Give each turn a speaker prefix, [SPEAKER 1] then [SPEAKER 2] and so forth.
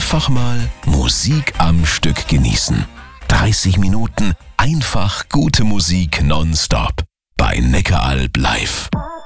[SPEAKER 1] Einfach mal Musik am Stück genießen. 30 Minuten einfach gute Musik nonstop bei Neckaralb live.